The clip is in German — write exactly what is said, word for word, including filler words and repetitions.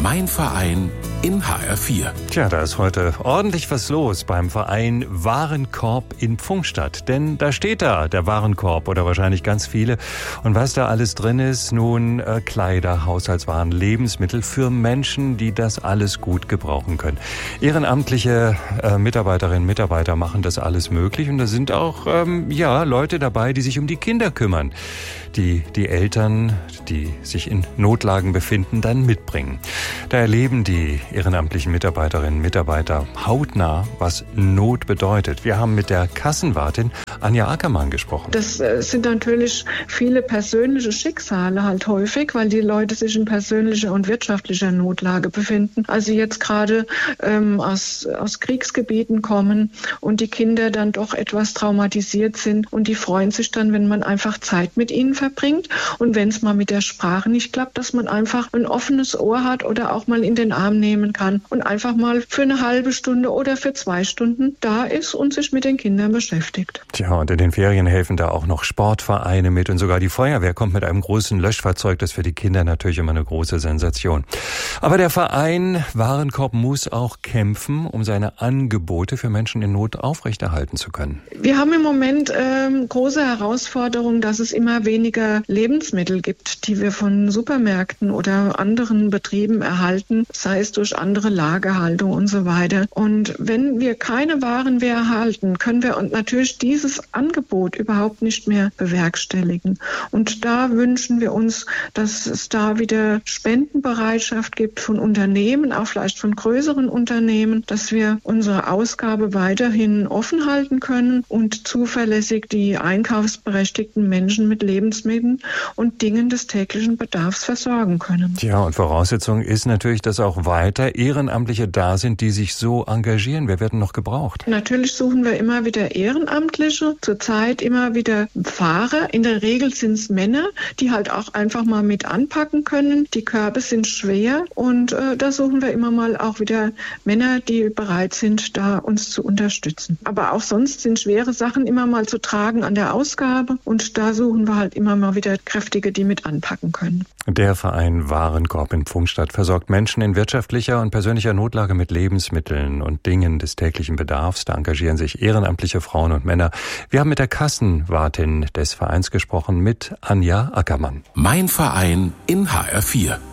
Mein Verein in H R vier. Tja, da ist heute ordentlich was los beim Verein Warenkorb in Pfungstadt. Denn da steht da der Warenkorb oder wahrscheinlich ganz viele. Und was da alles drin ist, nun äh, Kleider, Haushaltswaren, Lebensmittel für Menschen, die das alles gut gebrauchen können. Ehrenamtliche äh, Mitarbeiterinnen und Mitarbeiter machen das alles möglich. Und da sind auch ähm, ja Leute dabei, die sich um die Kinder kümmern, die die Eltern, die sich in Notlagen befinden, dann mitbringen. Da erleben die ehrenamtlichen Mitarbeiterinnen und Mitarbeiter hautnah, was Not bedeutet. Wir haben mit der Kassenwartin Anja Ackermann gesprochen. Das äh, sind natürlich viele persönliche Schicksale halt häufig, weil die Leute sich in persönlicher und wirtschaftlicher Notlage befinden. Also jetzt gerade ähm, aus, aus Kriegsgebieten kommen und die Kinder dann doch etwas traumatisiert sind und die freuen sich dann, wenn man einfach Zeit mit ihnen verbringt und wenn es mal mit der Sprache nicht klappt, dass man einfach ein offenes Ohr hat oder auch mal in den Arm nehmen kann und einfach mal für eine halbe Stunde oder für zwei Stunden da ist und sich mit den Kindern beschäftigt. Tja, und in den Ferien helfen da auch noch Sportvereine mit und sogar die Feuerwehr kommt mit einem großen Löschfahrzeug. Das ist für die Kinder natürlich immer eine große Sensation. Aber der Verein Warenkorb muss auch kämpfen, um seine Angebote für Menschen in Not aufrechterhalten zu können. Wir haben im Moment ähm, große Herausforderungen, dass es immer weniger Lebensmittel gibt, die wir von Supermärkten oder anderen Betrieben erhalten, sei es durch andere Lagerhaltung und so weiter. Und wenn wir keine Waren mehr erhalten, können wir natürlich dieses Angebot überhaupt nicht mehr bewerkstelligen. Und da wünschen wir uns, dass es da wieder Spendenbereitschaft gibt von Unternehmen, auch vielleicht von größeren Unternehmen, dass wir unsere Ausgabe weiterhin offen halten können und zuverlässig die einkaufsberechtigten Menschen mit Lebensmitteln und Dingen des täglichen Bedarfs versorgen können. Ja, und Voraussetzung ist natürlich, dass auch weiter Ehrenamtliche da sind, die sich so engagieren. Wer werden noch gebraucht? Natürlich suchen wir immer wieder Ehrenamtliche, zurzeit immer wieder Fahrer. In der Regel sind es Männer, die halt auch einfach mal mit anpacken können. Die Körbe sind schwer und äh, da suchen wir immer mal auch wieder Männer, die bereit sind, da uns zu unterstützen. Aber auch sonst sind schwere Sachen immer mal zu tragen an der Ausgabe und da suchen wir halt immer mal wieder Kräftige, die mit anpacken können. Der Verein Warenkorb in Pfungstadt versorgt Menschen in wirtschaftlicher und persönlicher Notlage mit Lebensmitteln und Dingen des täglichen Bedarfs. Da engagieren sich ehrenamtliche Frauen und Männer. Wir haben mit der Kassenwartin des Vereins gesprochen, mit Anja Ackermann. Mein Verein in H R vier.